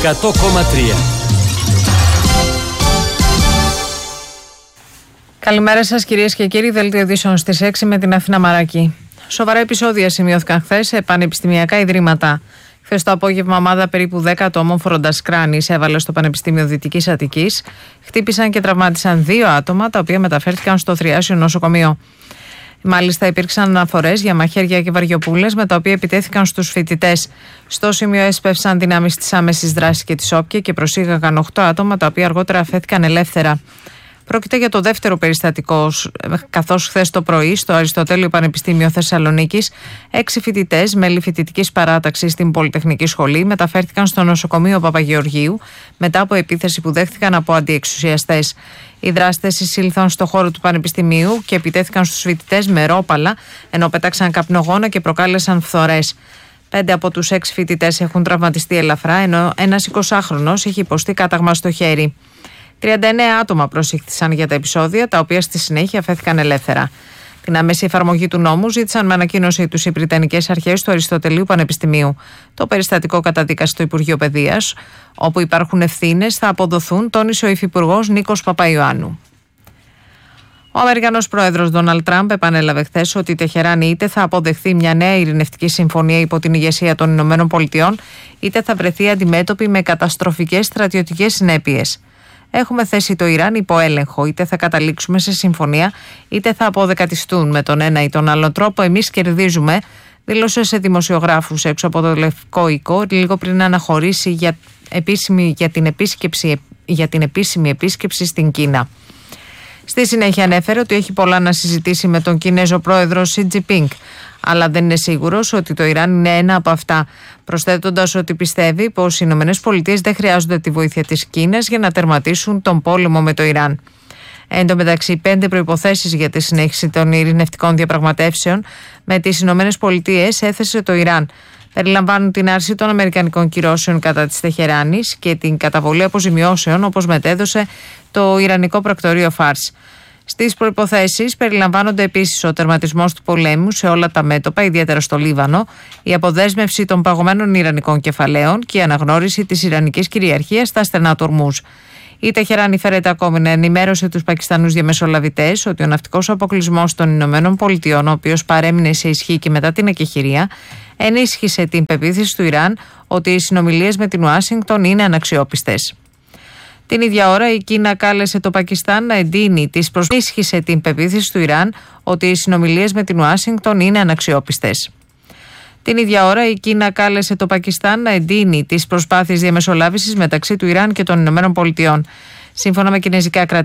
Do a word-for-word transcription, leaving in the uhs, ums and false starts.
εκατό κόμμα τρία. Καλημέρα σας κυρίες και κύριοι, δελτίο ειδήσεων στις έξι με την Αθήνα Μαράκη. Σοβαρά επεισόδια σημειώθηκαν χθες σε πανεπιστημιακά ιδρύματα. Χθες το απόγευμα, ομάδα περίπου δέκα ατόμων φορώντας κράνης έβαλε στο Πανεπιστήμιο Δυτικής Αττικής. Χτύπησαν και τραυμάτισαν δύο άτομα, τα οποία μεταφέρθηκαν στο Θριάσιο νοσοκομείο. Μάλιστα, υπήρξαν αναφορές για μαχαίρια και βαριοπούλες με τα οποία επιτέθηκαν στους φοιτητές. Στο σημείο έσπευσαν δυνάμεις της άμεσης δράσης και της ΟΠΚΕ και προσήγαγαν οκτώ άτομα, τα οποία αργότερα αφέθηκαν ελεύθερα. Πρόκειται για το δεύτερο περιστατικό, καθώς χθες το πρωί στο Αριστοτέλειο Πανεπιστήμιο Θεσσαλονίκης, έξι φοιτητές, μέλη φοιτητικής παράταξης στην Πολυτεχνική Σχολή, μεταφέρθηκαν στο νοσοκομείο Παπαγεωργίου μετά από επίθεση που δέχτηκαν από αντιεξουσιαστές. Οι δράστες εισήλθαν στο χώρο του Πανεπιστημίου και επιτέθηκαν στους φοιτητές με ρόπαλα, ενώ πέταξαν καπνογόνα και προκάλεσαν φθορές. Πέντε από τους έξι φοιτητές έχουν τραυματιστεί ελαφρά, ενώ ένας εικοσάχρονος έχει υποστεί κάταγμα στο χέρι. τριάντα εννέα άτομα προσήχθησαν για τα επεισόδια, τα οποία στη συνέχεια αφέθηκαν ελεύθερα. Την άμεση εφαρμογή του νόμου ζήτησαν με ανακοίνωση τους οι Βρετανικές Αρχές του Αριστοτελείου Πανεπιστημίου. Το περιστατικό καταδίκασε το Υπουργείο Παιδείας, όπου υπάρχουν ευθύνες θα αποδοθούν, τόνισε ο Υφυπουργός Νίκος Παπαϊωάννου. Ο Αμερικανός πρόεδρος Ντόναλντ Τραμπ επανέλαβε χθες ότι η Τεχεράνη είτε θα αποδεχθεί μια νέα ειρηνευτική συμφωνία υπό την ηγεσία των Ηνωμένων Πολιτειών, είτε θα βρεθεί αντιμέτωπη με καταστροφικές στρατιωτικές συνέπειες. Έχουμε θέσει το Ιράν υπό έλεγχο. Είτε θα καταλήξουμε σε συμφωνία, είτε θα αποδεκατιστούν με τον ένα ή τον άλλο τρόπο. Εμείς κερδίζουμε, δήλωσε σε δημοσιογράφους έξω από το Λευκό Οίκο, λίγο πριν αναχωρήσει για, επίσημη, για, την επίσκεψη, για την επίσημη επίσκεψη στην Κίνα. Στη συνέχεια ανέφερε ότι έχει πολλά να συζητήσει με τον Κινέζο πρόεδρο Σι Τζινπίνγκ, αλλά δεν είναι σίγουρος ότι το Ιράν είναι ένα από αυτά, προσθέτοντας ότι πιστεύει πως οι Ηνωμένες Πολιτείες δεν χρειάζονται τη βοήθεια της Κίνας για να τερματίσουν τον πόλεμο με το Ιράν. Εν τω μεταξύ, πέντε προϋποθέσεις για τη συνέχιση των ειρηνευτικών διαπραγματεύσεων με τις Ηνωμένες Πολιτείες έθεσε το Ιράν. Περιλαμβάνουν την άρση των αμερικανικών κυρώσεων κατά της Τεχεράνης και την καταβολή αποζημιώσεων, όπως μετέδωσε το Ιρανικό πρακτορείο Φάρς. Στις προϋποθέσεις περιλαμβάνονται επίσης ο τερματισμός του πολέμου σε όλα τα μέτωπα, ιδιαίτερα στο Λίβανο, η αποδέσμευση των παγωμένων ιρανικών κεφαλαίων και η αναγνώριση της ιρανικής κυριαρχίας στα στενά του Ορμούζ. Η Τεχεράνη φέρεται ακόμη να ενημέρωσε τους Πακιστανούς διαμεσολαβητές ότι ο ναυτικός αποκλεισμός των Ηνωμένων Πολιτειών, ο οποίος παρέμεινε σε ισχύ και μετά την εκεχηρία, ενίσχυσε την πεποίθηση του Ιράν ότι οι συνομιλίες με την Ουάσιγκτον είναι αναξιόπιστες. Την ίδια ώρα, η Κίνα κάλεσε το Πακιστάν να εντείνει τις προσπάθειες. Ενίσχυσε την πεποίθηση του Ιράν ότι οι συνομιλίες με την Ουάσιγκτον είναι αναξιόπιστες. Την ίδια ώρα, η Κίνα κάλεσε το Πακιστάν να εντείνει τις προσπάθειες διαμεσολάβησης μεταξύ του Ιράν και των Ηνωμένων Πολιτειών. Σύμφωνα με κινέζικα κρατικά